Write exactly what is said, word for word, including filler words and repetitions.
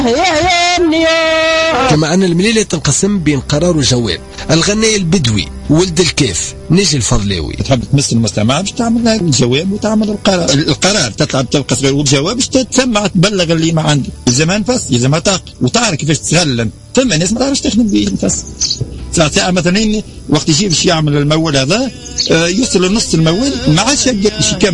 كما أن المليلة تنقسم بين قرار وجواب. الغناء البدوي ولد الكيف نجي الفضلاوي تحب تمثل المستمع باش تعمل الجواب وتعمل القرار. القرار تطلع بطريقه صغيره والجواب باش تسمع تبلغ اللي ما عندك. يلزمها نفس يلزمها طاقه وتعرف كيفاش تتغلم. ثم ناس ما تعرفش تخدم بنفس. ساعة مثلا وقت يجي باش يعمل المول هذا يوصل لنص المول ما عادش يقدر يكمل.